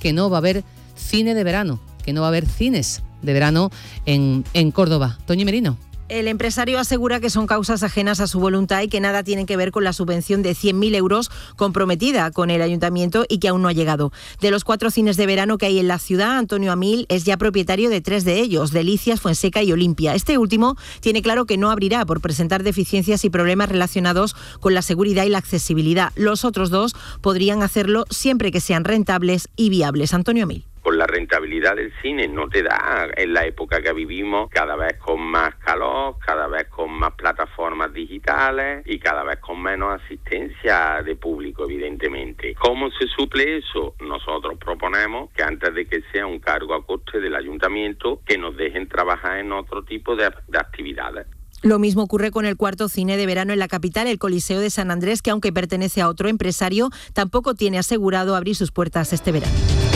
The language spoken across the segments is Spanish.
que no va a haber cine de verano, que no va a haber cines de verano en Córdoba. Toñi Merino. El empresario asegura que son causas ajenas a su voluntad y que nada tienen que ver con la subvención de 100.000 euros comprometida con el ayuntamiento y que aún no ha llegado. De los 4 cines de verano que hay en la ciudad, Antonio Amil es ya propietario de 3 de ellos, Delicias, Fuenseca y Olimpia. Este último tiene claro que no abrirá por presentar deficiencias y problemas relacionados con la seguridad y la accesibilidad. Los otros 2 podrían hacerlo siempre que sean rentables y viables. Antonio Amil. Con la rentabilidad del cine no te da, en la época que vivimos, cada vez con más calor, cada vez con más plataformas digitales y cada vez con menos asistencia de público, evidentemente. ¿Cómo se suple eso? Nosotros proponemos que antes de que sea un cargo a coste del ayuntamiento, que nos dejen trabajar en otro tipo de actividades. Lo mismo ocurre con el 4º cine de verano en la capital, el Coliseo de San Andrés, que aunque pertenece a otro empresario, tampoco tiene asegurado abrir sus puertas este verano.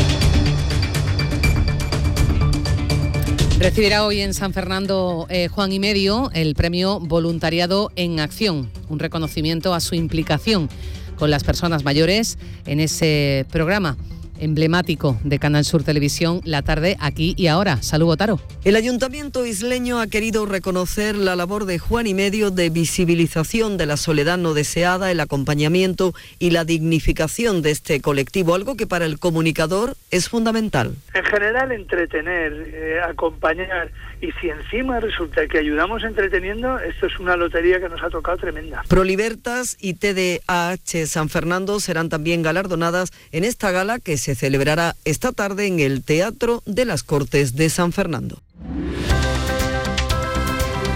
Recibirá hoy en San Fernando Juan y Medio el premio Voluntariado en Acción, un reconocimiento a su implicación con las personas mayores en ese programa emblemático de Canal Sur Televisión, La Tarde, Aquí y Ahora. Salud, Botaro. El Ayuntamiento isleño ha querido reconocer la labor de Juan y Medio de visibilización de la soledad no deseada, el acompañamiento y la dignificación de este colectivo, algo que para el comunicador es fundamental. En general, entretener, acompañar, y si encima resulta que ayudamos entreteniendo, esto es una lotería que nos ha tocado tremenda. Prolibertas y TDAH San Fernando serán también galardonadas en esta gala que se celebrará esta tarde en el Teatro de las Cortes de San Fernando.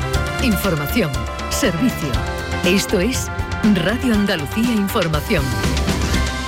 Información, servicio. Esto es Radio Andalucía Información.